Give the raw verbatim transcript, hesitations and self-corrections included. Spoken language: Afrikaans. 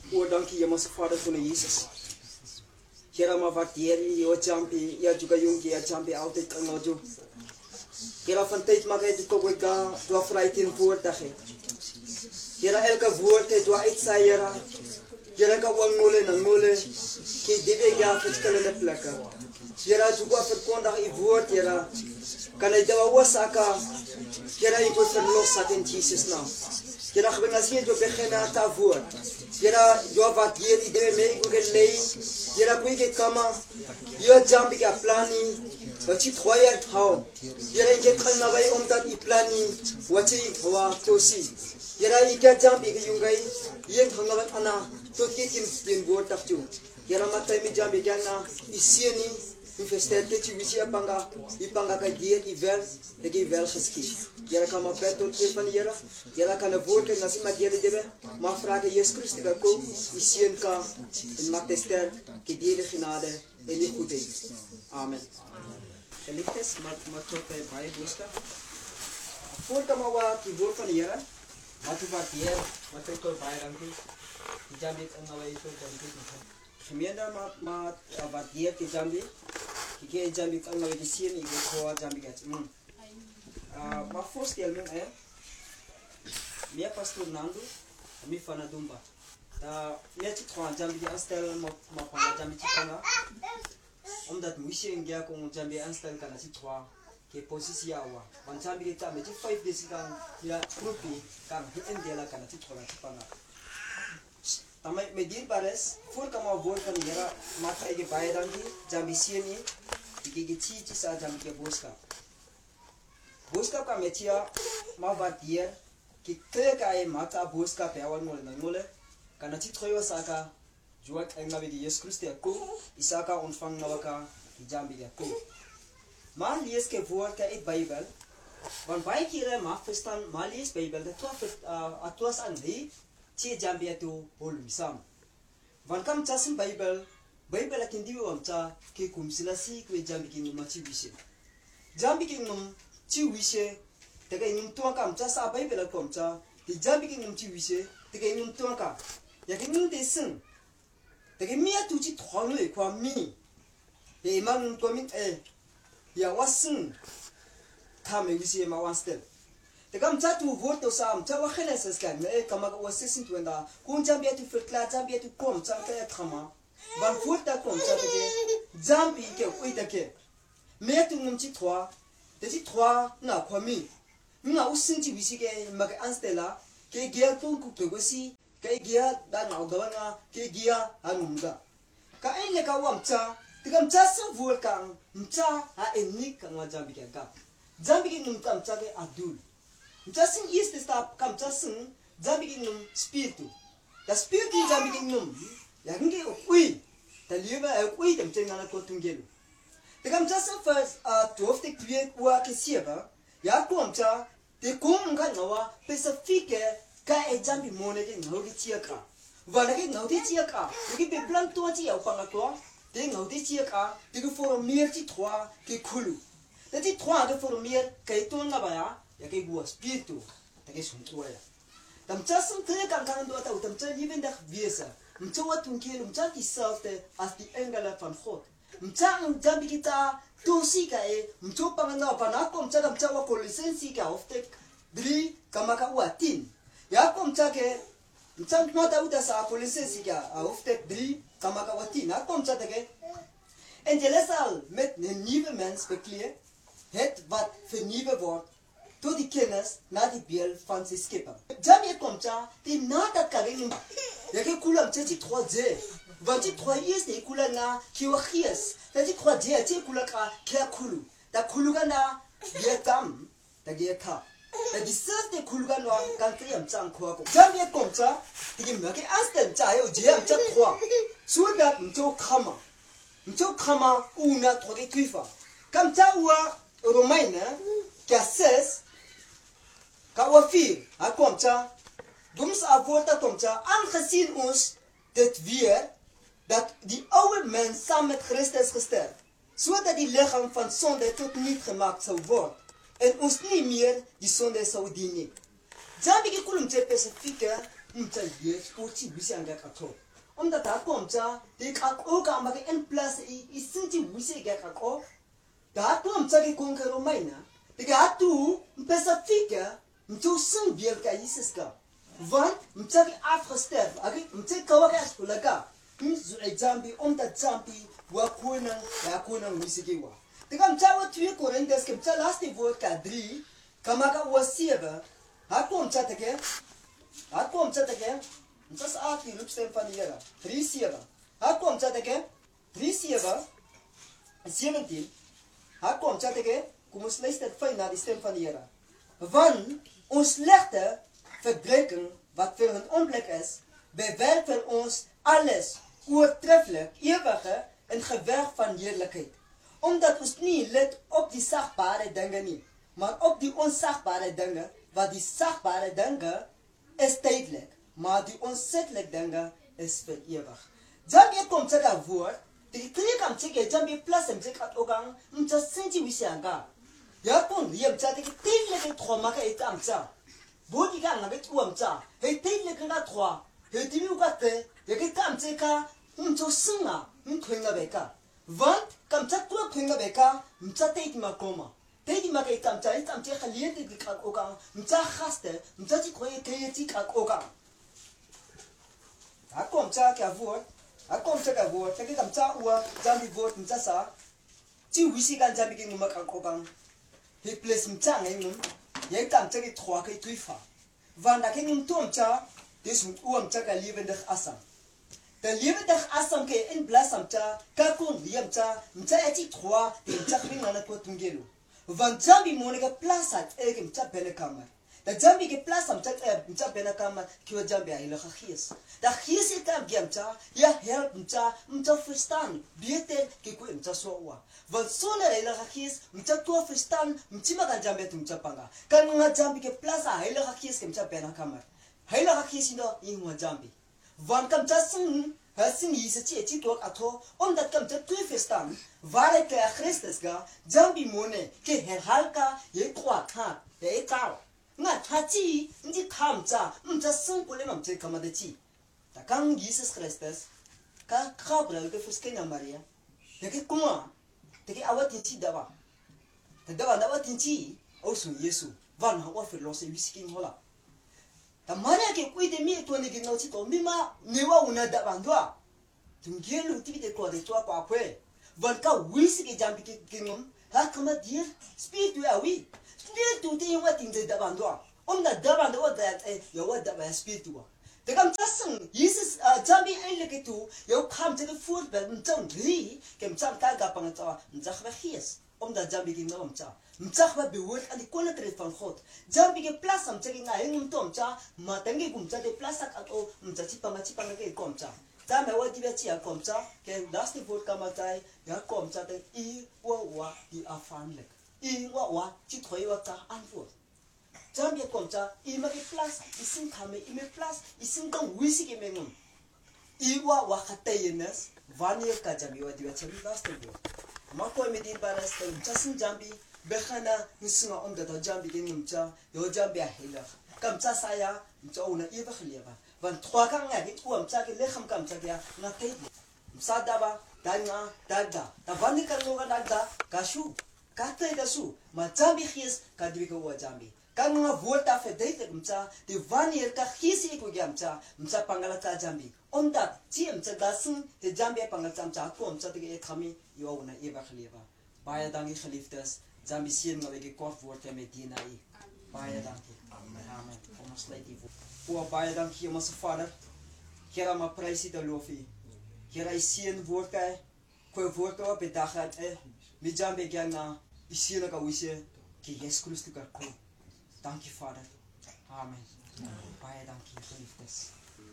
O dankie Hemelse Vader van Jesus. Here, maar waardeer U, O Jampi, Ja juga yung Ja Jampi altyd kan ojo. Here, van tyd maak hy dit ook ga, dwa vryheid in woord dag het. Here, elke woord het dwa uitsaai, Here. Here, ka wang ngole na ngole, ki dibe ja verskillende plekke. Here, juga verkondig U woord, Here. Kan hy dawa wasaka, Here, U word verlos in Jesus naam. Here, gebring as jy begin na ta woord. Here, jy wat hier die ding mee ek wil lei. Here, koe ek kama. Jy jamp ek plani. Wat jy gooi het hou. Here, ek kan na by omdat u plani wat jy wa tosi. Here, ek jamp ek jungai. Jy gaan na ana tot ek in woord tak toe. Here, maar ty mi jamp ek na isieni. Investeer dit jy wisi apanga. Ipanga ka hier i wel, ek i wel geskied. Here, kan maar bet tot een van die Here. Here, kan 'n woord en as iemand hier dit hebben, maar vraag Jesus Christus dat kom, die seën kan en maak dit sterk, die die genade en die goedheid. Amen. Geliefdes, maar maar tot by baie boodskap. Voor kom maar die woord van die Here. Wat wat hier, wat ek wil baie dankie. Die jambi en nou hy so dankie. Gemeente maar maar wat hier die jambi. Die gee jambi kan nou die seën ek hoor jambi het. Uh, maar voorstel me, eh, meer pastor Nando, mi fana dumba. Da, meer te gewoon jambi die aanstellen, maar maar van jambi te kana. Omdat missie en gea kon jambi aanstellen kan als je twee ke positie awa. Want jambi die tam, met je vijf desi kan ja groepie kan het indelen kan als je twee te kana. Dan met met die bares, voor kan maar woord van de Here, maak ik baie dankie, jambi sien nie, die gechichi sa jambi ke boodskap. Boodskap kan met je maar waardeer. Ki treka e mata boodskap ya wan mole na mole. Kan het troyo saka juat en nabi die Jezus Christus ko isaka ontvang na waka jambi ya ko. Maar lees ke woord ka uit Bybel. Want baie kere mag verstaan maar lees Bybel dat toe atwas aan die tie jambi ya to hol misam. Want kam chasin Bybel Bybel akin diwe wamcha ke kumsilasi ko jambi kin machi bise. Jambi kin num chi wishe tega inum tuanka amcha sa Bible ko amcha di jambi ki num chi wishe tega inum tuanka ya ki ning de sing tega mi atu chi thonu e kwa mi e man ko min e ya wasin ka me wishe ma wan step tega amcha tu vote sa amcha wa khela sas kan e kama ko wasin tu nda kun jambi atu firkla jambi atu ko amcha ka khama ban vote ko amcha tega jambi ke uita ke me tu num chi thwa Desi trois na kwami. Nga usinti wisike mag anstela ke gia tong ku pegosi ke gia da na gawana ke gia anunga. Ka ene ka wamcha tigam cha sa vulkan mcha a enik kan jambi ke ka. Jambi ke num tam cha ke adul. Mcha sin is the stop kam cha sin jambi ke num spiritu. Da spiritu jambi ke num ya nge ui. Da lieba ui dem chen na ko tungelu. Tegam jasa first uh twaalf te twee wa ke sieba ya komcha te kom ga nawa specifique ka e jambi mone ke ngau ke chiaka wana ke ngau te chiaka ke be plan to chi au panga to te ngau te chiaka te ke formier chi trois ke khulu te ti trois ke formier ke to na ba ya ya ke gua spiritu te ke sun to ya tam jasa te kan kan do ta tam jasa lewendig wese mtso wat tunkel mtsa dieselfde as die engele van God. Mchang jambi kita tusi ka e mcho pangana panako mcha mcha wa lisensi ka oftek dri kama ka watin ya ko mcha ke mcha nota uta sa lisensi ka oftek dri kama ka watin na ko mcha ke en jelesal met 'n nuwe mens bekleed het wat vernuwe word tot die kennis na die beeld van sy skepper jambi kom mcha die nata ka ring ya ke kula mcha die trois j Want die trois is de kula na kiwachies. Dat die trois dia tie kula ka kia kulu. Da kuluga na vietnam. Da gieta. Da die sas de kuluga no kan kriam chang kwa ko. Jam ye komcha. Di me ke instant cha yo je am cha trois. Su da mto khama. Mto khama una trois tuifa. Kam cha wa romaine ka ses ka wa vier. Ha komcha. Dums avolta komcha aangezien ons dit weer dat die oude mens samen met Christus gesterf, zodat die lichaam van zonde tot niet gemaakt zou worden en ons niet meer die zonde zou dienen. Jambi ke kulum te specifieke mcha ye kochi wisi anga kato omdat da ko mcha de ka ko ka ma ke n plus i sinti wisi ga ka ko da to mcha ke kon kero maina de ga tu mpesa fika mcha sin bier ka Jesus ka want mcha ke afgestorf ag mcha ka wa ka skulaka mzu exambi omdat zambi wa kona ya kona wisi ke wa de ga mcha wa twee Korintiërs ke mcha laaste woord ka drie kamaka wa sewe ha kom mcha te ke ha kom mcha te ke mcha sa die loopstem van die Here drie sewe ha kom mcha te ke drie sewe zeventien ha kom mcha te ke kom ons luister fyn na die stem van die Here want ons slegte verdrukking wat vir 'n oomblik is bewerk vir ons alles oortreffelik ewige in gewig van heerlikheid omdat ons nie let op die sagbare dinge nie maar op die onsagbare dinge wat die sagbare dinge is tydelik maar die onsetlike dinge is vir ewig jambi kom tsaka woord die klik am tseke jambi plus am tseka ogang mtsa senti wisanga ya pon yem tsaka tydelike troma ka etam tsa bodi ga ngabe tuam tsa he tydelike nga trois he dimi ka te ye ke kam tseka mtso singa mtwenga beka want kam tsa tu mtwenga beka mtsa tyd makoma tyd maka etam tsa etam tseka liete di ka ogang mtsa gaste mtsa ti koye kreati ka ogang Akom tsa ka woord, akom tsa ka woord, kaya kam tsa uwa, jambi woord mtsa sa, ti wisi kan jambi ki ngumak ang kopang, he place mtsa ngay ngum, yay kam tsa ki trois kay tuifa, vanda kay ngum to mtsa, des uwa mtsa ka levendig asam. De levendig asam kay in blasam mtsa, kakon liya mtsa, mtsa eti trois, di mtsa kring nana kwa tungelo. Van jambi monika plasat, eke mtsa bene kamer. Da jambi ke plus am chat eh mcha bena kama kiwa jambi ay laka khies da khies it am gemcha ya help mcha mcha verstaan beter ke ku mcha sowa want sona ay laka khies mcha to verstaan mchima kan jambi tu mcha panga kan nga jambi ke plus ay laka khies ke mcha bena kama ay laka khies no ingwa jambi want kam cha sing hasin yise chi chi to atho om dat kam cha tu verstaan waar ke Christus ga jambi mone ke herhalka ye kwa kha ye ka nga thachi ndi thamcha mcha sungkule mamche kamadachi ta kang Jesus Christus ka khabra ke fuskenya Maria yake kuma teke awati chi dawa ta dawa dawa tinchi osu Yesu van hawa filose wisking hola ta Maria ke kuide mi to ne gino chi to mima newa una dawa ndwa tungelu tibite ko de to kwa kwe van ka wisi ke jambi ke kingum ha kama dir spiritu awi Spirit tu ti wa ting de daban do. Om da daban do da eh yo wa da ba spirit tu. De kam tasung Jesus jambi eintlik tu yo kam te voet ba mtong drie kem tsam ta ga pang tsa mtsag ba gees. Om da jambi ki no mtsa. Mtsag ba behoort aan die koninkryk van God. Jambi ke plas am tse nga hing mtom tsa ma tangi kum tsa de plas at o mtsa chi panga chi panga ke kom tsa. Ta me wa di ba chi kom tsa ke last voet kam tai ya kom tsa te i wa wa di afanlik. I wa wa chi thoi wa ta antwoord. Jambi kom tsa i ma ke plus isin kame i me plus isin kan wisi ke mengum. I wa wa khatayenes wanneer ka jambi wa di wa tsa last voet. Ma ko me din para stel tsasin jambi bekhana nisinga om da jambi ke ngumcha yo jambi a hela. Kam tsa saya mtsa una ewig lewe. Want trois kan nga dit oom tsa ke lichaam kam tsa ya na tyd. Msa daba danga dada. Da wanneer kan no ga dada kashu. Kata ida su, ma jambi gees ka dwika wa jambi. Kan nga woord af verduidelik mtsa, die wanneer ka gees ek wa mtsa, mtsa pangalata jambi. Omdat ti mtsa dasin de jambi pangalata mtsa ko mtsa te ek khami yo una ewig lewe. Baie dankie geliefdes. Jambi seën maar ek kort woord met die naai. Baie dankie. Amen. Kom ons sluit die woord. O baie dankie ons Vader. Here ma prys U te loof U. Here U seën woord hy. Ko woord op die dag het eh met jambi gana isiena ka wise ki Jesus Christus ka ko. Dankie Vader. Amen. Baie dankie geliefdes.